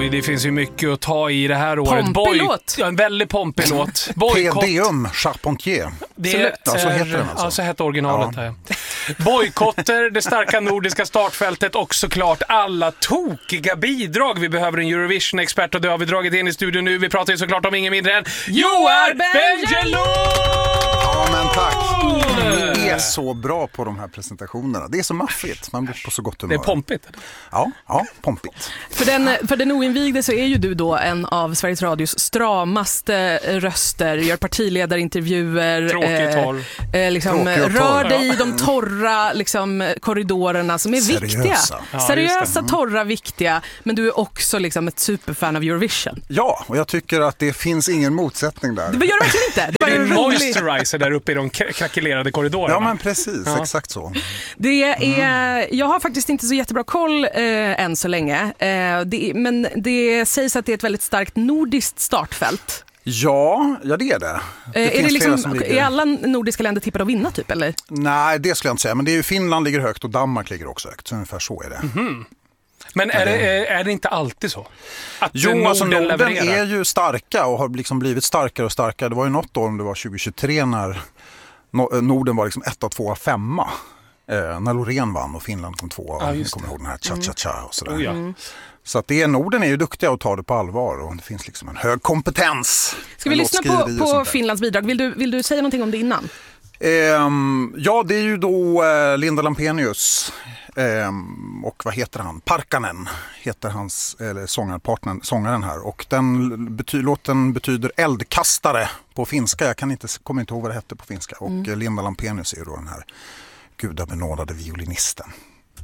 det finns ju mycket att ta i det här året. Pompig låt. Ja, en väldigt pompig låt. Boykott. Tedeum Charpentier. Så heter den alltså. Så heter originalet här. Bojkotter, det starka nordiska startfältet och såklart alla tokiga bidrag. Vi behöver en Eurovision-expert och det har vi dragit in i studion nu. Vi pratar ju såklart om ingen mindre än Joar Bendjelloul! Ja, men tack. Ni är så bra på de här presentationerna. Det är så maffigt. Man blir på så gott humör. Det är pompigt. Ja, pompigt. För den oinvigde så är ju du då en av Sveriges Radios stramaste röster. Gör partiledarintervjuer. Tråkigt torr. Liksom, rör dig i de torra liksom, korridorerna som är viktiga. Seriösa, torra, viktiga. Men du är också liksom, ett superfan av Eurovision. Ja, och jag tycker att det finns ingen motsättning där. Det gör det verkligen inte. Det är en moisturizer där uppe i de krackelerade korridorerna. Ja, men precis. Ja. Exakt så. Jag har faktiskt inte så jättebra koll än så länge. Men det sägs att det är ett väldigt starkt nordiskt startfält. Ja, det är det. Är alla nordiska länder tippade att vinna typ, eller? Nej, det skulle jag inte säga. Men det är ju Finland ligger högt och Danmark ligger också högt. Så ungefär så är det. Mm-hmm. Men är det inte alltid så? Att Norden är ju starka och har liksom blivit starkare och starkare. Det var ju något år, om det var 2023, när Norden var liksom 1, 2, 5. När Loreen vann och Finland kom 2. Jag kommer ihåg den här cha-cha-cha och sådär. Ja. Så att Norden är ju duktiga och tar det på allvar och det finns liksom en hög kompetens. Ska vi lyssna på Finlands bidrag? Vill du säga någonting om det innan? Ja, det är ju då Linda Lampenius och vad heter han? Parkkanen heter hans sångaren här, och låten betyder eldkastare på finska. Jag kommer inte ihåg vad det hette på finska, och Linda Lampenius är ju då den här gudabenådade violinisten.